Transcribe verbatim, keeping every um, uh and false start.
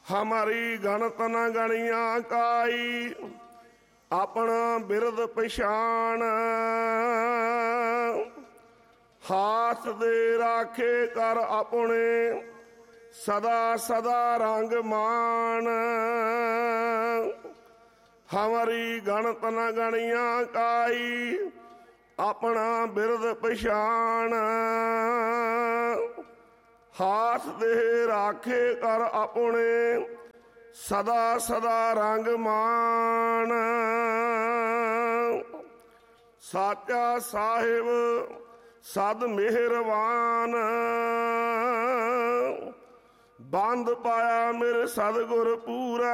हमारी गणत न गणिया काई, अपना बिरद पछाण। हाथ दे राखे कर अपने, सदा सदा रंग मान। हमारी गणत न गणिया काई, अपना बिरद पछाण। हाथ दे राखे कर अपने, सदा सदा रंग मान। साचा साहिब सद मेहरबान, बंद पाया मेरे सतगुर पूरा।